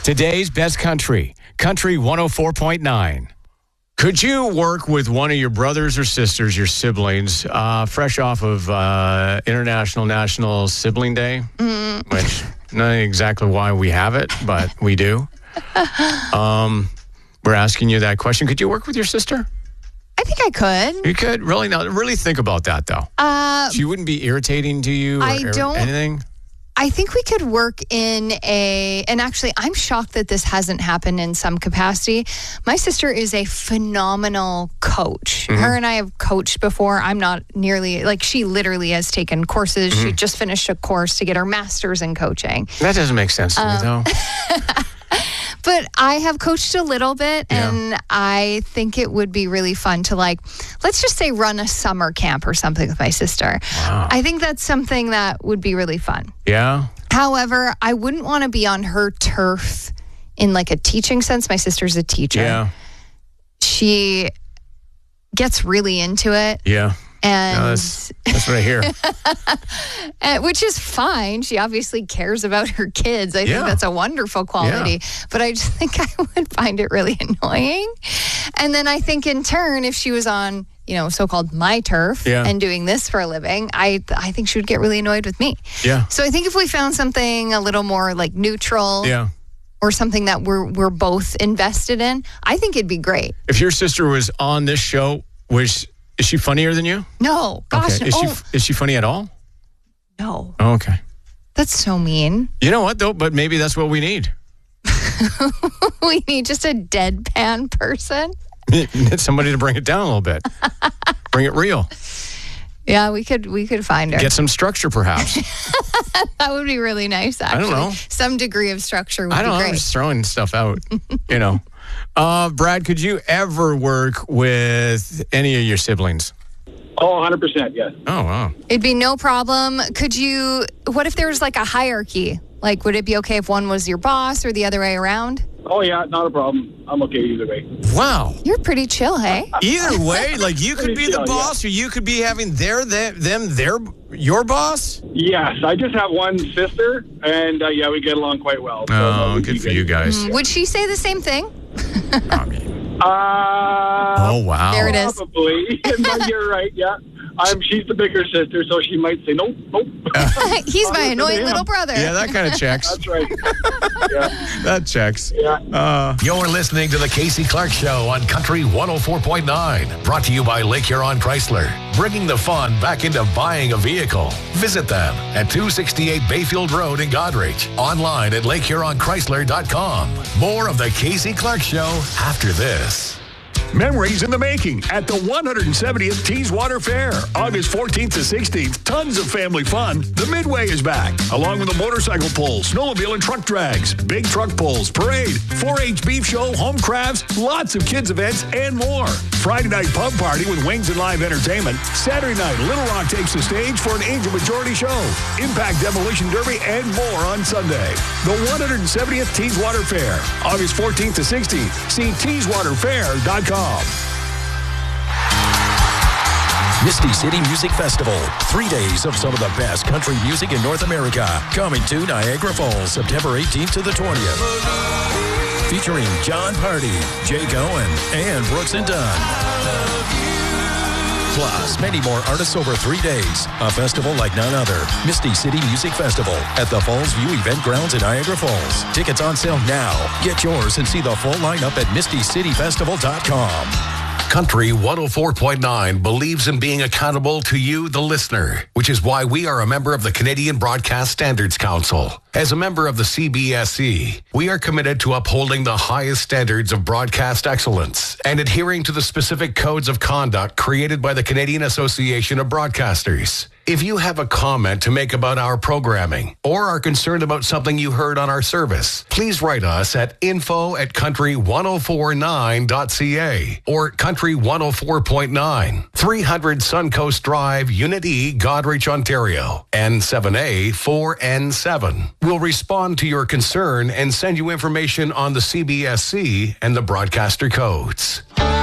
Today's best country, Country 104.9. Could you work with one of your brothers or sisters, your siblings, fresh off of International National Sibling Day, which not exactly why we have it, but we do. We're asking you that question. Could you work with your sister? I think I could. You could? Really? No, really think about that, though. She wouldn't be irritating to you or anything? I think we could work in and actually, I'm shocked that this hasn't happened in some capacity. My sister is a phenomenal coach. Mm-hmm. Her and I have coached before. I'm not nearly, she literally has taken courses. Mm-hmm. She just finished a course to get her master's in coaching. That doesn't make sense to me, though. But I have coached a little bit, and I think it would be really fun to, let's just say run a summer camp or something with my sister. Wow. I think that's something that would be really fun. Yeah. However, I wouldn't want to be on her turf in a teaching sense. My sister's a teacher. Yeah. She gets really into it. Yeah. And no, that's what I hear. Which is fine. She obviously cares about her kids. I think that's a wonderful quality. Yeah. But I just think I would find it really annoying. And then I think in turn, if she was on, so-called my turf and doing this for a living, I think she would get really annoyed with me. Yeah. So I think if we found something a little more neutral or something that we're both invested in, I think it'd be great. If your sister was on this show, is she funnier than you? No. Gosh, okay. Is she funny at all? No. Oh, okay. That's so mean. You know what, though? But maybe that's what we need. We need just a deadpan person. Somebody to bring it down a little bit. Bring it real. Yeah, we could find her. Get some structure, perhaps. That would be really nice, actually. I don't know. Some degree of structure would be great. I'm just throwing stuff out, Brad, could you ever work with any of your siblings? Oh, 100%, yes. Oh, wow. It'd be no problem. What if there was a hierarchy? Would it be okay if one was your boss or the other way around? Oh, yeah, not a problem. I'm okay either way. Wow. You're pretty chill, hey? Either way, you could be the boss or you could be having your boss? Yes, I just have one sister, and we get along quite well. So good for you guys. Would she say the same thing? Oh, wow. There it is. Probably. But you're right, yeah. She's the bigger sister, so she might say, nope. He's my annoying little brother. Yeah, that kind of checks. That's right. Yeah. That checks. Yeah. You're listening to The Casey Clark Show on Country 104.9. Brought to you by Lake Huron Chrysler. Bringing the fun back into buying a vehicle. Visit them at 268 Bayfield Road in Goderich. Online at LakeHuronChrysler.com. More of The Casey Clark Show after this. Memories in the making at the 170th Teeswater Fair. August 14th to 16th. Tons of family fun. The Midway is back, along with the motorcycle pulls, snowmobile and truck drags, big truck pulls, parade, 4-H beef show, home crafts, lots of kids events, and more. Friday night pub party with wings and live entertainment. Saturday night, Little Rock takes the stage for an Age of Majority show. Impact Demolition Derby and more on Sunday. The 170th Teeswater Fair. August 14th to 16th. See teeswaterfair.com. Misty City Music Festival. 3 days of some of the best country music in North America. Coming to Niagara Falls, September 18th to the 20th. Featuring John Party, Jake Owen, and Brooks and Dunn. Plus, many more artists over 3 days. A festival like none other. Misty City Music Festival at the Falls View Event Grounds in Niagara Falls. Tickets on sale now. Get yours and see the full lineup at MistyCityFestival.com. Country 104.9 believes in being accountable to you, the listener, which is why we are a member of the Canadian Broadcast Standards Council. As a member of the CBSE, we are committed to upholding the highest standards of broadcast excellence and adhering to the specific codes of conduct created by the Canadian Association of Broadcasters. If you have a comment to make about our programming or are concerned about something you heard on our service, please write us at info@country1049.ca or Country 104.9, 300 Suncoast Drive, Unit E, Goderich, Ontario, N7A 4N7. We'll respond to your concern and send you information on the CBSC and the broadcaster codes.